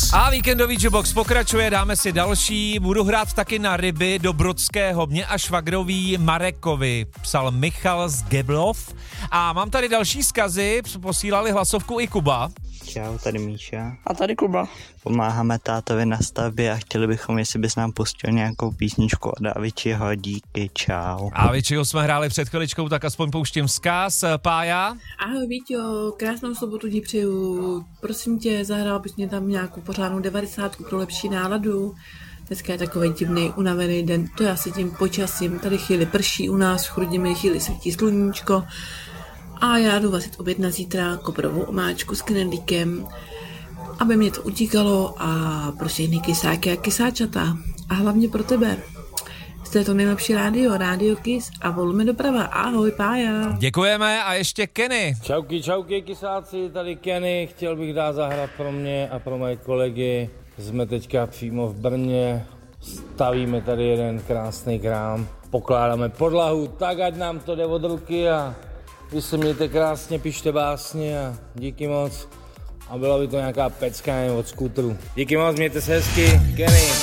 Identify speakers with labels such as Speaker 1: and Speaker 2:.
Speaker 1: A víkendový Jukebox pokračuje, dáme si další. Budu hrát taky na ryby do Brodského, mě a švagrový Marekovi, psal Michal z Geblov. A mám tady další vzkazy, posílali hlasovku i Kuba.
Speaker 2: Čau, tady Míša.
Speaker 3: A tady Kuba.
Speaker 2: Pomáháme tátovi na stavbě a chtěli bychom, jestli bys nám pustil nějakou písničku od Aviciiho, díky, čau.
Speaker 1: Aviciiho jsme hráli před chviličkou, tak aspoň pouštím vzkaz. Pája?
Speaker 4: Ahoj Víťo, krásnou sobotu ti přeju. Prosím tě, zahrál bys mě tam nějakou pořádnou 90 pro lepší náladu. Dneska je takový divný, unavený den, to já se tím počasím. Tady chvíli prší u nás, v Chrudimi chvíli svítí sluníčko. A já jdu vařit oběd na zítra, koprovou omáčku s knedlíkem, aby mě to utíkalo a prostě jiný kysáky a kysáčata. A hlavně pro tebe. Jste to nejlepší rádio Kiss a volume doprava. Ahoj, Pája.
Speaker 1: Děkujeme a ještě Kenny.
Speaker 5: Čauky, kysáci, tady Kenny. Chtěl bych dát zahrát pro mě a pro moje kolegy. Jsme teďka přímo v Brně. Stavíme tady jeden krásný krám. Pokládáme podlahu, tak ať nám to jde od ruky a vy se mějte krásně, pište básně a díky moc. A byla by to nějaká pecka od skútru. Díky moc, mějte se hezky, Kenny.